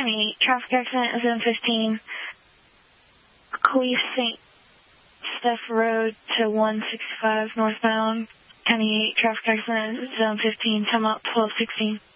10-8, traffic accident, zone 15. Cleve St. Steph Road to 165 northbound. 10-8, traffic accident, zone 15, come up 1216.